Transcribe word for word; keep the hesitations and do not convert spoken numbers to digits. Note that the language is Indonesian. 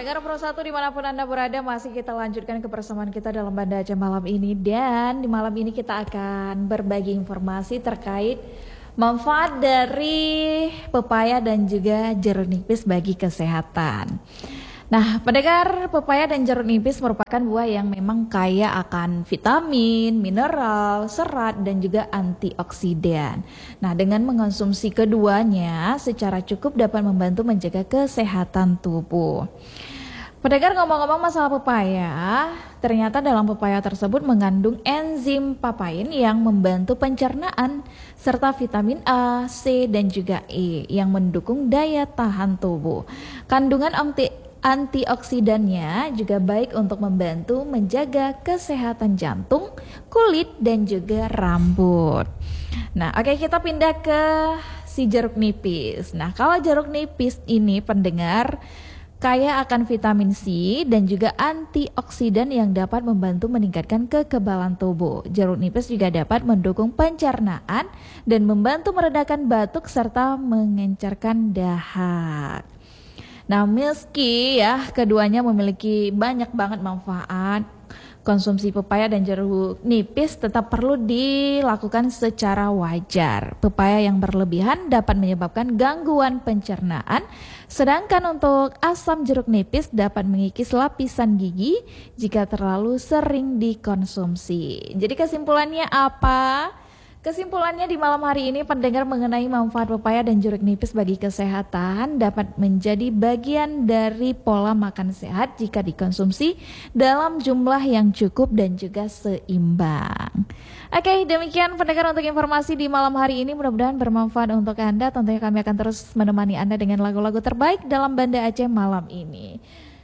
Pendengar Pro satu dimanapun Anda berada, masih kita lanjutkan kebersamaan kita dalam Banda Aceh malam ini. Dan di malam ini kita akan berbagi informasi terkait manfaat dari pepaya dan juga jeruk nipis bagi kesehatan. Nah, pendengar, pepaya dan jeruk nipis merupakan buah yang memang kaya akan vitamin, mineral, serat, dan juga antioksidan. Nah, dengan mengonsumsi keduanya secara cukup dapat membantu menjaga kesehatan tubuh. Pendengar, ngomong-ngomong masalah pepaya, ternyata dalam pepaya tersebut mengandung enzim papain yang membantu pencernaan serta vitamin A, C, dan juga E yang mendukung daya tahan tubuh. Kandungan anti Antioksidannya juga baik untuk membantu menjaga kesehatan jantung, kulit, dan juga rambut. Nah, oke, kita pindah ke si jeruk nipis. Nah, kalau jeruk nipis ini, pendengar, kaya akan vitamin C dan juga antioksidan yang dapat membantu meningkatkan kekebalan tubuh. Jeruk nipis juga dapat mendukung pencernaan dan membantu meredakan batuk serta mengencerkan dahak. Nah, meski ya keduanya memiliki banyak banget manfaat, konsumsi pepaya dan jeruk nipis tetap perlu dilakukan secara wajar. Pepaya yang berlebihan dapat menyebabkan gangguan pencernaan, sedangkan untuk asam jeruk nipis dapat mengikis lapisan gigi jika terlalu sering dikonsumsi. Jadi kesimpulannya apa? Kesimpulannya di malam hari ini, pendengar, mengenai manfaat pepaya dan jeruk nipis bagi kesehatan dapat menjadi bagian dari pola makan sehat jika dikonsumsi dalam jumlah yang cukup dan juga seimbang. Oke, demikian pendengar untuk informasi di malam hari ini, mudah-mudahan bermanfaat untuk Anda. Tentunya kami akan terus menemani Anda dengan lagu-lagu terbaik dalam Banda Aceh malam ini.